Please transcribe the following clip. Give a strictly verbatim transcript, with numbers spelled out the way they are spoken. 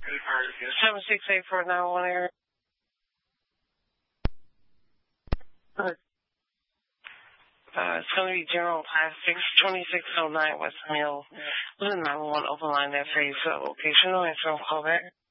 seven six eight four nine one area. Uh, it's going to be General Plastics, twenty-six oh nine West Mill. There's a nine one one open line there for you. So, location, no answer, I'll call back.